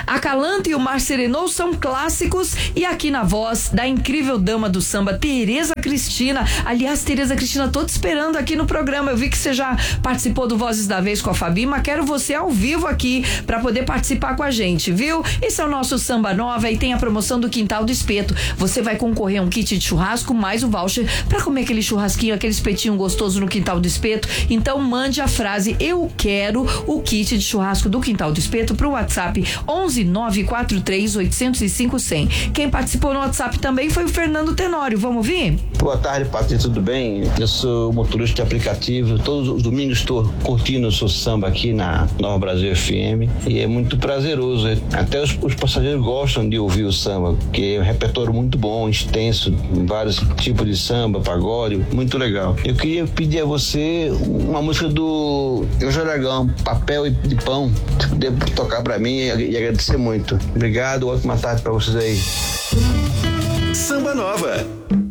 Acalanta e o Mar Serenou são clássicos, e aqui na voz da incrível dama do samba, Tereza Cristina. Aliás, Tereza Cristina, tô te esperando aqui no programa. Eu vi que você já participou do Vozes da Vez com a Fabi, mas quero você ao vivo aqui para poder participar com a gente, viu? Esse é o nosso Samba Nova e tem a promoção do Quintal do Espeto. Você vai concorrer a um kit de churrasco mais o voucher para comer aquele churrasquinho, aquele espetinho gostoso no Quintal do Espeto. Então mande a frase "Eu quero o kit de churrasco do Quintal do Espeto" pro WhatsApp 11943-805-100. Quem participou no WhatsApp também foi o Fernando Tenório. Vamos ouvir? Boa tarde, Patrícia, tudo bem? Eu sou motorista de aplicativo. Todos os domingos estou curtindo o seu samba aqui na Nova Brasil FM e é muito prazeroso. Até os passageiros gostam de ouvir o samba, porque é um repertório muito bom, extenso, vários tipos de samba, pagode, muito legal. Eu queria pedir a você uma música do Jorge Aragão, Papel de Pão, se puder tocar pra mim e agradecer muito. Obrigado, ótima tarde pra vocês aí. Samba Nova.